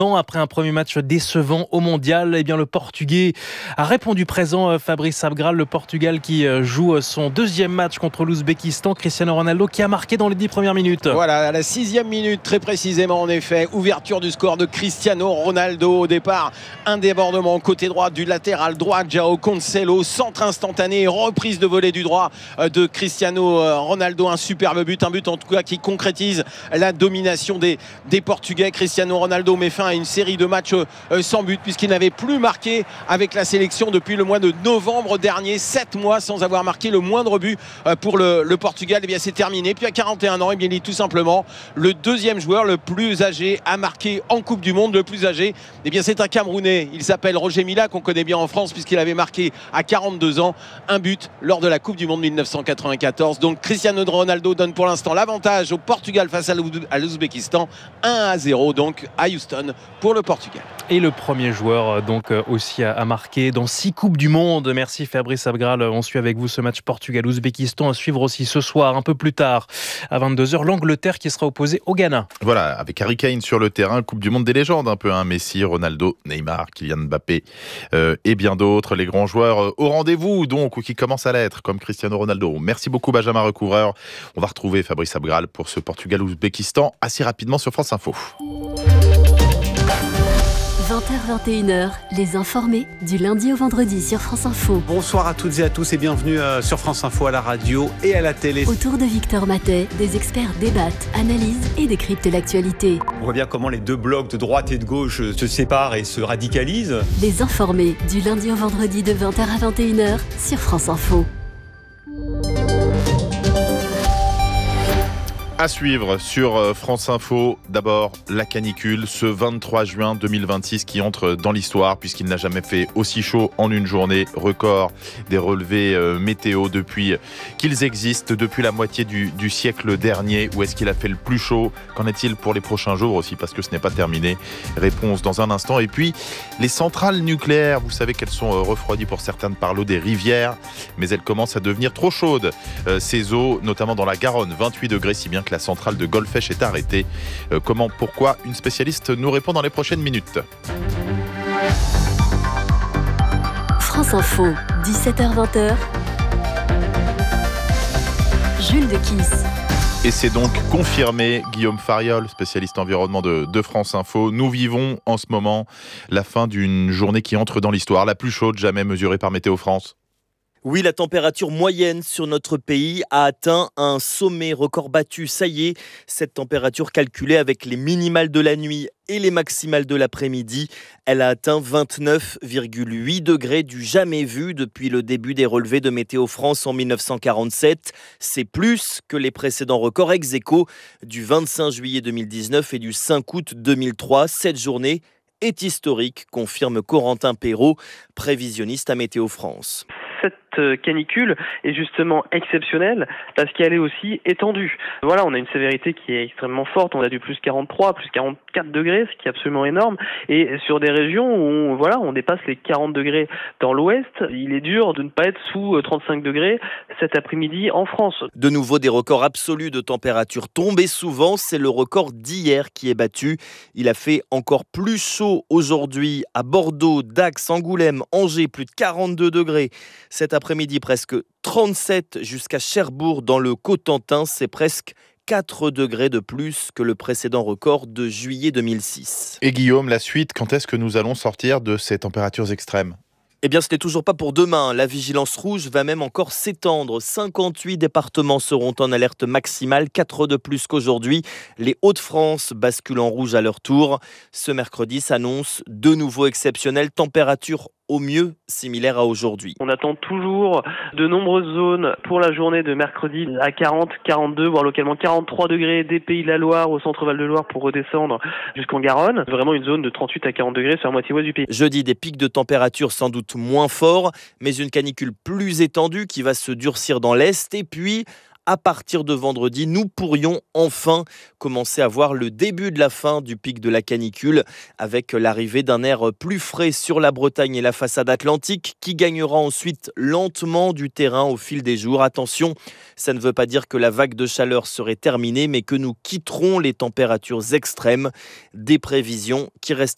Après un premier match décevant au mondial, eh bien le Portugais a répondu présent. Fabrice Abgral, le Portugal qui joue son deuxième match contre l'Ouzbékistan. Cristiano Ronaldo qui a marqué dans les 10 premières minutes. Voilà, à la 6e minute, très précisément en effet. Ouverture du score de Cristiano Ronaldo. Au départ, un débordement côté droit du latéral droit, João Cancelo. Centre instantané, reprise de volée du droit de Cristiano Ronaldo. Un superbe but, un but en tout cas qui concrétise la domination des Portugais. Cristiano Ronaldo met fin à une série de matchs sans but puisqu'il n'avait plus marqué avec la sélection depuis le mois de novembre dernier. 7 mois sans avoir marqué le moindre but pour le Portugal. Eh bien c'est terminé. Puis à 41 ans, eh bien il est tout simplement le deuxième joueur le plus âgé à marquer en Coupe du Monde. Le plus âgé, eh bien c'est un Camerounais. Il s'appelle Roger Mila, qu'on connaît bien en France puisqu'il avait marqué à 42 ans un but lors de la Coupe du Monde 1994. Donc Cristiano Ronaldo donne pour l'instant l'avantage au Portugal face à l'Ouzbékistan. 1-0 donc à Houston pour le Portugal. Et le premier joueur donc aussi a marqué dans 6 Coupes du Monde. Merci Fabrice Abgral. On suit avec vous ce match Portugal-Ouzbékistan. À suivre aussi ce soir, un peu plus tard, à 22h, l'Angleterre qui sera opposée au Ghana. Voilà, avec Harry Kane sur le terrain, Coupe du Monde des légendes un peu. Messi, Ronaldo, Neymar, Kylian Mbappé et bien d'autres. Les grands joueurs au rendez-vous donc, ou qui commencent à l'être, comme Cristiano Ronaldo. Merci beaucoup Benjamin Recouvreur. On va retrouver Fabrice Abgral pour ce Portugal-Ouzbékistan assez rapidement sur France Info. 20h-21h, les informés du lundi au vendredi sur France Info. Bonsoir à toutes et à tous et bienvenue sur France Info à la radio et à la télé. Autour de Victor Matet, des experts débattent, analysent et décryptent l'actualité. On voit bien comment les deux blocs de droite et de gauche se séparent et se radicalisent. Les informés du lundi au vendredi de 20h à 21h sur France Info. À suivre sur France Info, d'abord la canicule, ce 23 juin 2026 qui entre dans l'histoire puisqu'il n'a jamais fait aussi chaud en une journée, record des relevés météo depuis qu'ils existent, depuis la moitié du siècle dernier. Où est-ce qu'il a fait le plus chaud? Qu'en est-il pour les prochains jours aussi, parce que ce n'est pas terminé? Réponse dans un instant. Et puis les centrales nucléaires, vous savez qu'elles sont refroidies pour certaines par l'eau des rivières, mais elles commencent à devenir trop chaudes. Ces eaux, notamment dans la Garonne, 28 degrés, si bien que la centrale de Golfech est arrêtée. Comment, pourquoi? Une spécialiste nous répond dans les prochaines minutes. France Info, 17h-20h. Jules Dequisse. Et c'est donc confirmé, Guillaume Fariol, spécialiste environnement de France Info. Nous vivons en ce moment la fin d'une journée qui entre dans l'histoire, la plus chaude jamais mesurée par Météo France. Oui, la température moyenne sur notre pays a atteint un sommet record battu. Ça y est, cette température calculée avec les minimales de la nuit et les maximales de l'après-midi, elle a atteint 29,8 degrés du jamais vu depuis le début des relevés de Météo France en 1947. C'est plus que les précédents records ex aequo du 25 juillet 2019 et du 5 août 2003. Cette journée est historique, confirme Corentin Perrault, prévisionniste à Météo France. Cette canicule est justement exceptionnelle parce qu'elle est aussi étendue. Voilà, on a une sévérité qui est extrêmement forte. On a du plus 43, plus 44 degrés, ce qui est absolument énorme. Et sur des régions où on dépasse les 40 degrés dans l'ouest, il est dur de ne pas être sous 35 degrés cet après-midi en France. De nouveau, des records absolus de température tombés souvent. C'est le record d'hier qui est battu. Il a fait encore plus chaud aujourd'hui à Bordeaux, Dax, Angoulême, Angers, plus de 42 degrés. Cet après-midi, presque 37 jusqu'à Cherbourg dans le Cotentin. C'est presque 4 degrés de plus que le précédent record de juillet 2006. Et Guillaume, la suite, quand est-ce que nous allons sortir de ces températures extrêmes ? Eh bien, ce n'est toujours pas pour demain. La vigilance rouge va même encore s'étendre. 58 départements seront en alerte maximale, 4 de plus qu'aujourd'hui. Les Hauts-de-France basculent en rouge à leur tour. Ce mercredi s'annonce de nouveau exceptionnel. Température au mieux similaire à aujourd'hui. On attend toujours de nombreuses zones pour la journée de mercredi à 40, 42, voire localement 43 degrés des Pays de la Loire au centre Val-de-Loire pour redescendre jusqu'en Garonne. Vraiment une zone de 38 à 40 degrés sur la moitié ouest du pays. Jeudi, des pics de température sans doute moins forts, mais une canicule plus étendue qui va se durcir dans l'Est. Et puis, à partir de vendredi, nous pourrions enfin commencer à voir le début de la fin du pic de la canicule avec l'arrivée d'un air plus frais sur la Bretagne et la façade atlantique qui gagnera ensuite lentement du terrain au fil des jours. Attention, ça ne veut pas dire que la vague de chaleur serait terminée, mais que nous quitterons les températures extrêmes. Des prévisions qui restent